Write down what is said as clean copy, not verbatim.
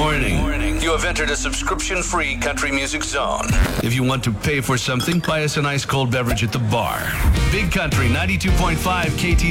Warning. You have entered a subscription-free country music zone. If you want to pay for something, buy us an ice-cold beverage at the bar. Big Country 92.5 KT